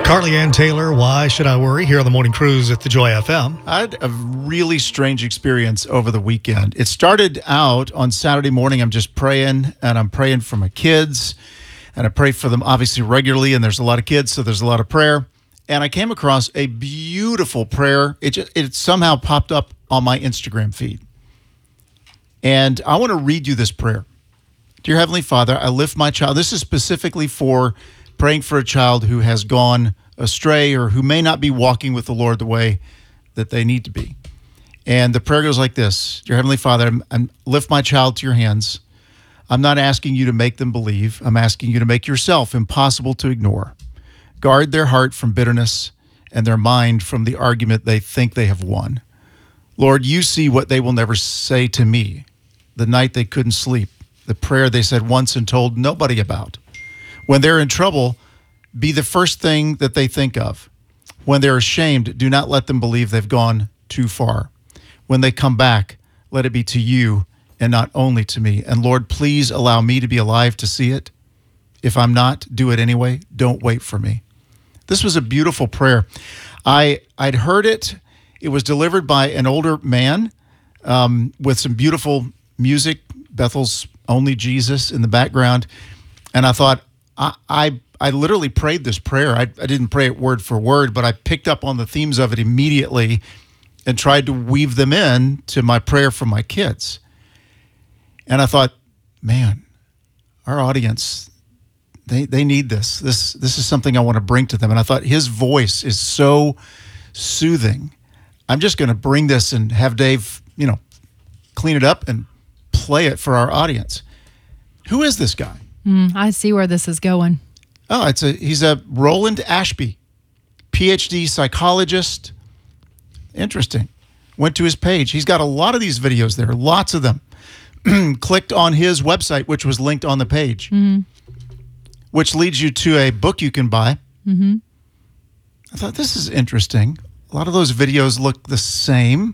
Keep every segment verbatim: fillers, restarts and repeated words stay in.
Carly Ann Taylor, Why Should I Worry? Here on the Morning Cruise at the Joy F M. I had a really strange experience over the weekend. It started out on Saturday morning. I'm just praying, and I'm praying for my kids, and I pray for them obviously regularly, and there's a lot of kids, so there's a lot of prayer. And I came across a beautiful prayer. It just, it somehow popped up on my Instagram feed. And I want to read you this prayer. Dear Heavenly Father, I lift my child. This is specifically for praying for a child who has gone astray or who may not be walking with the Lord the way that they need to be. And the prayer goes like this. Dear Heavenly Father, I lift my child to your hands. I'm not asking you to make them believe. I'm asking you to make yourself impossible to ignore. Guard their heart from bitterness and their mind from the argument they think they have won. Lord, you see what they will never say to me, the night they couldn't sleep, the prayer they said once and told nobody about. When they're in trouble, be the first thing that they think of. When they're ashamed, do not let them believe they've gone too far. When they come back, let it be to you and not only to me. And Lord, please allow me to be alive to see it. If I'm not, do it anyway. Don't wait for me. This was a beautiful prayer. I, I'd heard it. It was delivered by an older man um, with some beautiful music, Bethel's Only Jesus in the background. And I thought, I, I I literally prayed this prayer. I, I didn't pray it word for word, but I picked up on the themes of it immediately and tried to weave them in to my prayer for my kids. And I thought, man, our audience, they they need this. This this is something I want to bring to them. And I thought his voice is so soothing. I'm just going to bring this and have Dave, you know, clean it up and play it for our audience. Who is this guy? Mm, I see where this is going. Oh, it's a he's a Roland Ashby, P H D psychologist. Interesting. Went to his page. He's got a lot of these videos there, lots of them. Clicked on his website, which was linked on the page, mm-hmm. which leads you to a book you can buy. Mm-hmm. I thought, this is interesting. A lot of those videos look the same.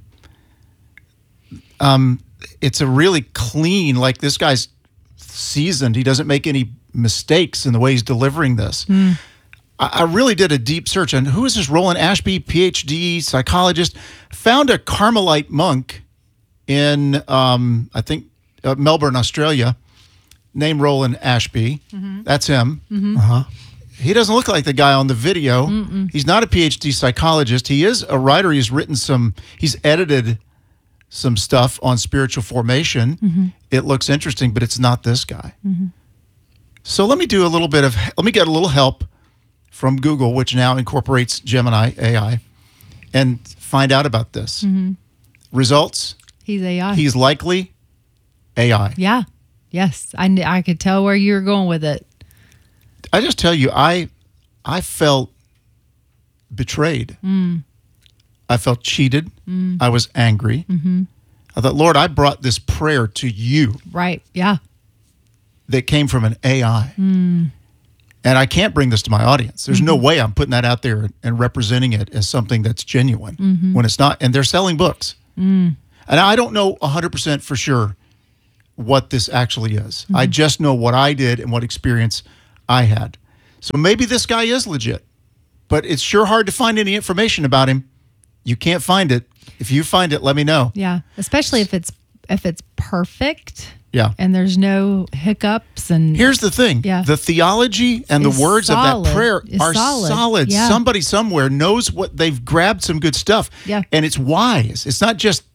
Um, it's a really clean, like this guy's seasoned. He doesn't make any mistakes in the way he's delivering this. Mm. I, I really did a deep search on who is this Roland Ashby, P H D psychologist. Found a Carmelite monk in, um, I think, uh, Melbourne, Australia, named Roland Ashby. Mm-hmm. That's him. Mm-hmm. Uh-huh. He doesn't look like the guy on the video. Mm-mm. He's not a P H D psychologist. He is a writer. He's written some, he's edited some stuff on spiritual formation. Mm-hmm. It looks interesting, but it's not this guy. Mm-hmm. So let me do a little bit of, let me get a little help from Google, which now incorporates Gemini A I, and find out about this. Mm-hmm. Results? He's A I. He's likely A I. Yeah. Yes. I, I could tell where you were going with it. I just tell you, I I felt betrayed. Mm. I felt cheated. Mm. I was angry. Mm-hmm. I thought, Lord, I brought this prayer to you. Right, yeah. That came from an A I. Mm. And I can't bring this to my audience. There's mm-hmm. no way I'm putting that out there and representing it as something that's genuine mm-hmm. when it's not. And they're selling books. Mm. And I don't know one hundred percent for sure what this actually is. Mm-hmm. I just know what I did and what experience I had. So maybe this guy is legit, but it's sure hard to find any information about him. You can't find it. If you find it, let me know. Yeah, especially if it's if it's perfect. Yeah. And there's no hiccups. And here's the thing. Yeah. The theology and the words solid. of that prayer It's are solid. solid. Yeah. Somebody somewhere knows what they've grabbed some good stuff. Yeah. And it's wise. It's not just